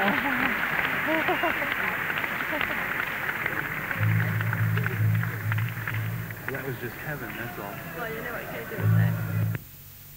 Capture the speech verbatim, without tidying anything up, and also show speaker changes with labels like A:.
A: That was just heaven, that's all.
B: Well, you know what Casey was saying.